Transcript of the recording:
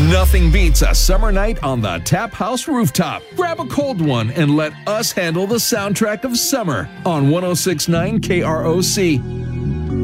Nothing beats a summer night on the Tap House rooftop. Grab a cold one and let us handle the soundtrack of summer on 106.9 KROC.